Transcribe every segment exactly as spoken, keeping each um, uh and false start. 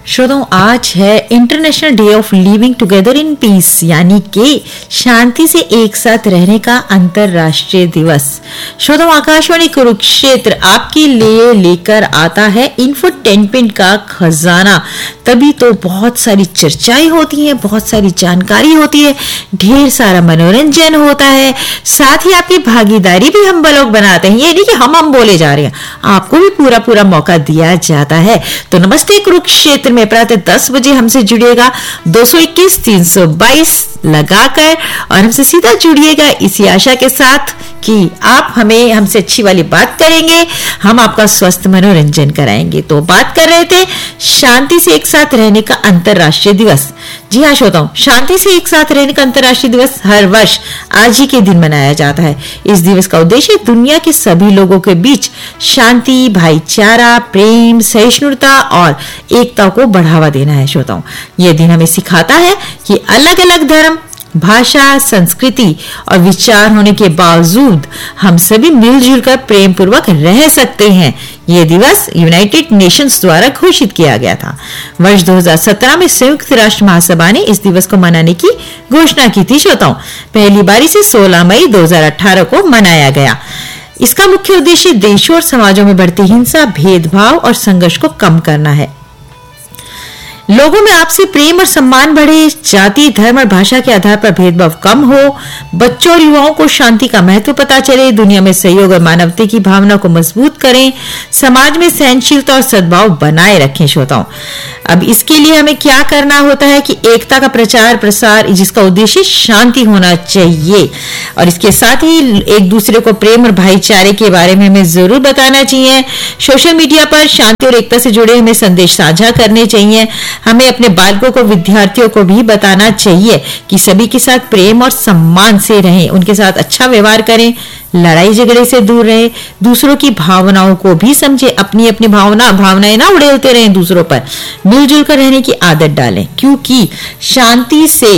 श्रोताओं, आज है international day of living together in peace, यानी कि शांति से एक साथ रहने का अंतरराष्ट्रीय दिवस। श्रोताओं, आकाशवाणी कुरुक्षेत्र आपके लिए लेकर आता है इंफोटेनमेंट का खजाना। तभी तो बहुत सारी चर्चाएं होती हैं, बहुत सारी जानकारी होती है, ढेर सारा मनोरंजन होता है, साथ ही आपकी भागीदारी भी हम लोग बनाते हैं। ये नहीं कि हम हम बोले जा रहे हैं, आपको भी पूरा पूरा मौका दिया जाता है। तो नमस्ते कुरुक्षेत्र में प्रातः दस बजे हमसे जुड़िएगा दो सौ इक्कीस तीन सौ बाईस लगाकर, और हमसे सीधा जुड़िएगा इसी आशा के साथ कि आप हमें हमसे अच्छी वाली बात करेंगे, हम आपका स्वस्थ मनोरंजन कराएंगे। तो बात कर रहे थे शांति से एक साथ रहने का अंतरराष्ट्रीय दिवस। जी हाँ श्रोताओं, शांति से एक साथ रहने का अंतरराष्ट्रीय दिवस हर वर्ष आज ही के दिन मनाया जाता है। इस दिवस का उद्देश्य दुनिया के सभी लोगों के बीच शांति, भाईचारा, प्रेम, सहिष्णुता और एकता को बढ़ावा देना है। श्रोताओं, यह दिन हमें सिखाता है कि अलग अलग धर्म, भाषा, संस्कृति और विचार होने के बावजूद हम सभी मिलजुल कर प्रेम पूर्वक रह सकते हैं। यह दिवस यूनाइटेड नेशंस द्वारा घोषित किया गया था। वर्ष दो हज़ार सत्रह में संयुक्त राष्ट्र महासभा ने इस दिवस को मनाने की घोषणा की थी। श्रोताओं, पहली बारी से सोलह मई दो हज़ार अठारह को मनाया गया। इसका मुख्य उद्देश्य देशों और समाजों में बढ़ती हिंसा, भेदभाव और संघर्ष को कम करना है। लोगों में आपसी प्रेम और सम्मान बढ़े, जाति, धर्म और भाषा के आधार पर भेदभाव कम हो, बच्चों और युवाओं को शांति का महत्व पता चले, दुनिया में सहयोग और मानवता की भावना को मजबूत करें, समाज में सहनशीलता और सद्भाव बनाए रखें। श्रोताओं, अब इसके लिए हमें क्या करना होता है कि एकता का प्रचार प्रसार, जिसका उद्देश्य शांति होना चाहिए, और इसके साथ ही एक दूसरे को प्रेम और भाईचारे के बारे में हमें जरूर बताना चाहिए। सोशल मीडिया पर शांति और एकता से जुड़े हमें संदेश साझा करने चाहिए। हमें अपने बालकों को, विद्यार्थियों को भी बताना चाहिए कि सभी के साथ प्रेम और सम्मान से रहें, उनके साथ अच्छा व्यवहार करें, लड़ाई झगड़े से दूर रहें, दूसरों की भावनाओं को भी समझे, अपनी अपनी भावना भावनाएं ना उड़ेलते रहें, दूसरों पर मिलजुल कर रहने की आदत डालें, क्योंकि शांति से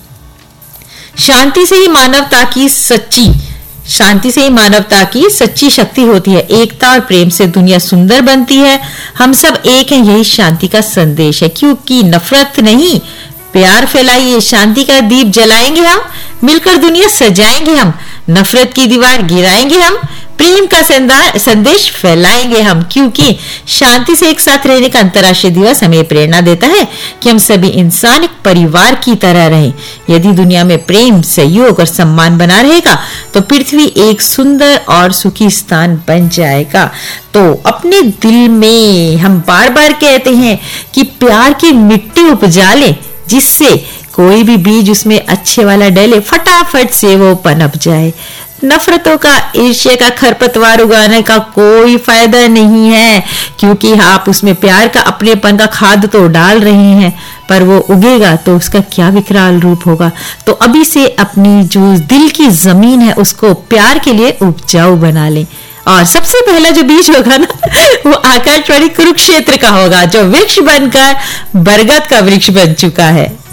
शांति से ही मानवता की सच्ची शांति से ही मानवता की सच्ची शक्ति होती है। एकता और प्रेम से दुनिया सुंदर बनती है। हम सब एक हैं, यही शांति का संदेश है। क्योंकि नफरत नहीं, प्यार फैलाइए, शांति का दीप जलाएंगे हम, मिलकर दुनिया सजाएंगे हम, नफरत की दीवार गिराएंगे हम, प्रेम का संदेश फैलाएंगे हम। क्योंकि शांति से एक साथ रहने का अंतर्राष्ट्रीय दिवस हमें प्रेरणा देता है कि हम सभी इंसान एक परिवार की तरह रहें। यदि दुनिया में प्रेम, सहयोग और सम्मान बना रहेगा तो पृथ्वी एक सुंदर और सुखी स्थान बन जाएगा। तो अपने दिल में हम बार बार कहते हैं कि प्यार की मिट्टी उपजा ले, जिससे कोई भी बीज उसमें अच्छे वाला डले, फटाफट से वो पनप जाए। नफरतों का, ईर्ष्या का खरपतवार उगाने का कोई फायदा नहीं है, क्योंकि आप उसमें प्यार का, अपनेपन का खाद तो डाल रहे हैं, पर वो उगेगा तो उसका क्या विकराल रूप होगा। तो अभी से अपनी जो दिल की जमीन है उसको प्यार के लिए उपजाऊ बना लें, और सबसे पहला जो बीज होगा ना वो आकाशवाणी कुरुक्षेत्र का होगा, जो वृक्ष बनकर बरगद का वृक्ष बन चुका है।